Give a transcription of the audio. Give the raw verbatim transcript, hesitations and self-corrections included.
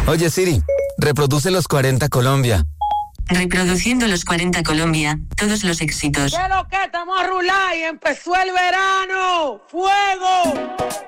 Oye, Siri, reproduce los cuarenta Colombia. Reproduciendo los cuarenta Colombia, todos los éxitos. ¿Qué lo que estamos a rular y empezó el verano? ¡Fuego!